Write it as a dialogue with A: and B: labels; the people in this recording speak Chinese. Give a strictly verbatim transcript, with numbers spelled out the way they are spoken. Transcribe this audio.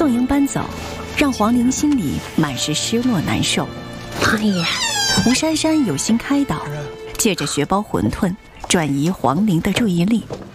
A: 凤英搬走，让黄玲心里满是失落难受。
B: 哎呀，
A: 吴珊珊有心开导，借着血包馄饨转移黄玲的注意力。